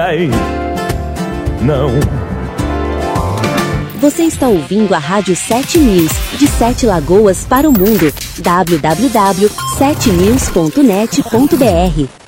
Ai, não. Você está ouvindo a Rádio 7 News, de 7 Lagoas para o mundo. www.7news.net.br